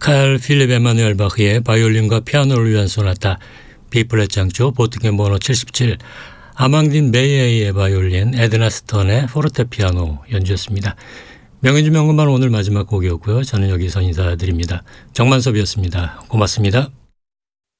칼 필립 에마누엘 바흐의 바이올린과 피아노를 위한 소나타 B플랫 장조 보통의 번호 77, 아망딘 메이에의 바이올린, 에드나 스턴의 포르테피아노 연주였습니다. 명연주 명음반 오늘 마지막 곡이었고요. 저는 여기서 인사드립니다. 정만섭이었습니다. 고맙습니다.